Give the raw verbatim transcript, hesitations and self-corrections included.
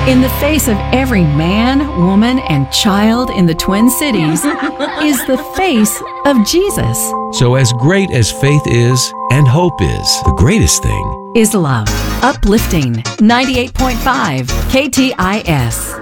In the face of every man, woman, and child in the Twin Cities is the face of Jesus. So as great as faith is and hope is, the greatest thing Is love. Uplifting ninety-eight point five K T I S.